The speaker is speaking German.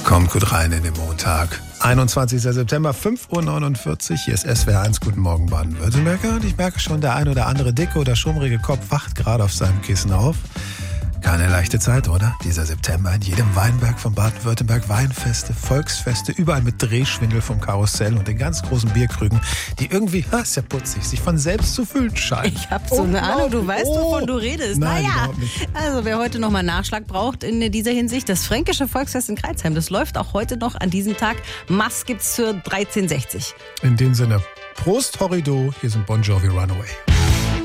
Kommt gut rein in den Montag. 21. September, 5:49 Uhr. Hier ist SWR1. Guten Morgen, Baden-Württemberger. Und ich merke schon, der ein oder andere dicke oder schummrige Kopf wacht gerade auf seinem Kissen auf. Keine leichte Zeit, oder? Dieser September in jedem Weinberg von Baden-Württemberg. Weinfeste, Volksfeste, überall mit Drehschwindel vom Karussell und den ganz großen Bierkrügen, die irgendwie, ist ja putzig, sich von selbst zu füllen scheinen. Ich habe so eine Ahnung, du weißt, wovon du redest. Nein, naja, überhaupt nicht. Also wer heute nochmal Nachschlag braucht in dieser Hinsicht, das Fränkische Volksfest in Crailsheim, das läuft auch heute noch an diesem Tag. Mass gibt's für 13,60. In dem Sinne, Prost Horrido, hier sind Bon Jovi Runaway.